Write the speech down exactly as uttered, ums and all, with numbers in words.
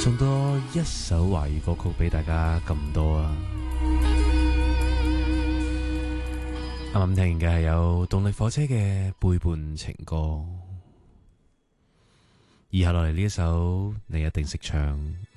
送多一首華語歌曲俾大家咁多啊！啱啱聽完嘅係有動力火車嘅背叛情歌，以下落嚟呢一首你一定識唱，